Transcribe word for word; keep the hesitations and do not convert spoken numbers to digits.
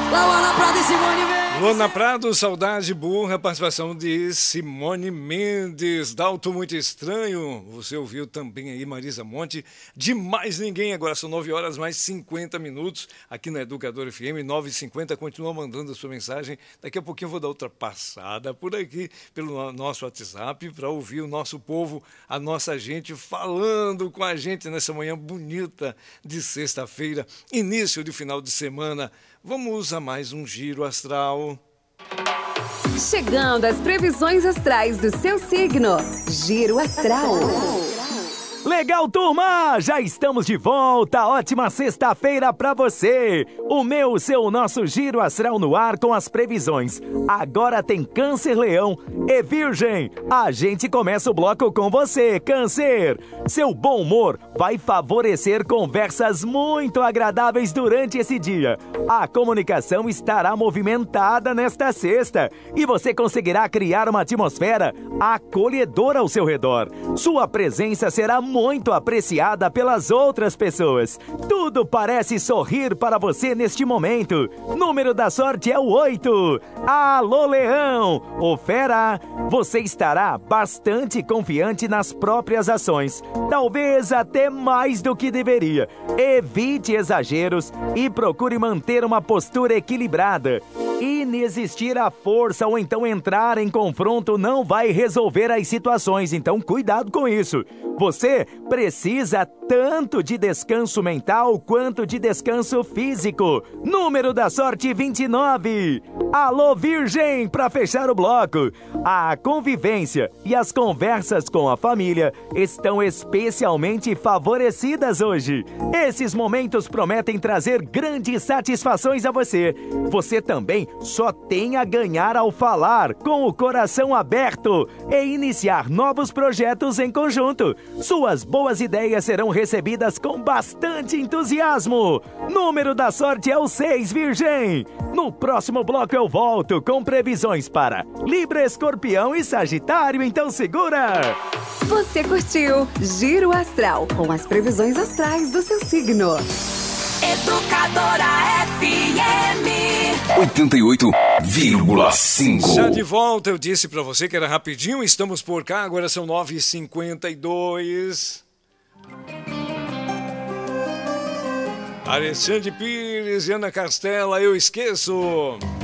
Luana Prado e Simone Mendes. Luana Prado, Saudade Burra, participação de Simone Mendes. Dalto Muito Estranho, você ouviu também aí Marisa Monte. De Mais Ninguém, agora são nove horas mais cinquenta minutos, aqui na Educador F M, nove e cinquenta, continua mandando a sua mensagem. Daqui a pouquinho eu vou dar outra passada por aqui, pelo nosso WhatsApp, para ouvir o nosso povo, a nossa gente falando com a gente nessa manhã bonita de sexta-feira, início de final de semana. Vamos a mais um Giro Astral. Chegando às previsões astrais do seu signo. Giro Astral. Legal, turma! Já estamos de volta! Ótima sexta-feira pra você! O meu, o seu, o nosso Giro Astral no ar com as previsões. Agora tem Câncer, Leão e Virgem. A gente começa o bloco com você, Câncer! Seu bom humor vai favorecer conversas muito agradáveis durante esse dia. A comunicação estará movimentada nesta sexta e você conseguirá criar uma atmosfera acolhedora ao seu redor. Sua presença será muito apreciada pelas outras pessoas. Tudo parece sorrir para você neste momento. Número da sorte é o oito. Alô, Leão! Ô fera, você estará bastante confiante nas próprias ações. Talvez até mais do que deveria. Evite exageros e procure manter uma postura equilibrada. Inexistir a força ou então entrar em confronto não vai resolver as situações, então cuidado com isso. Você precisa tanto de descanso mental quanto de descanso físico. Número da sorte vinte e nove. Alô, Virgem, para fechar o bloco. A convivência e as conversas com a família estão especialmente favorecidas hoje. Esses momentos prometem trazer grandes satisfações a você. Você também só tem a ganhar ao falar, com o coração aberto e iniciar novos projetos em conjunto. Suas boas ideias serão recebidas com bastante entusiasmo. Número da sorte é o seis, Virgem. No próximo bloco eu volto com previsões para Libra, Escorpião e Sagitário, então segura! Você curtiu Giro Astral com as previsões astrais do seu signo. Educadora F M oitenta e oito vírgula cinco. Já de volta, eu disse pra você que era rapidinho, estamos por cá, agora são nove e cinquenta e dois. Alexandre Pires e Ana Castela, Eu Esqueço.